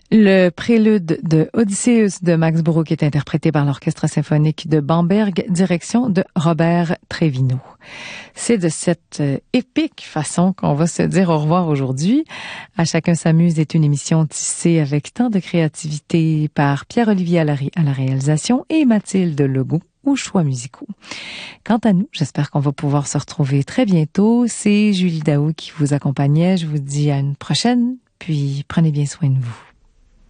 Le prélude de Odysseus de Max Bruch est interprété par l'Orchestre symphonique de Bamberg, direction de Robert Trevino. C'est de cette épique façon qu'on va se dire au revoir aujourd'hui. À chacun s'amuse est une émission tissée avec tant de créativité par Pierre-Olivier Allary à la réalisation et Mathilde Legault aux choix musicaux. Quant à nous, j'espère qu'on va pouvoir se retrouver très bientôt. C'est Julie Daou qui vous accompagnait. Je vous dis à une prochaine, puis prenez bien soin de vous.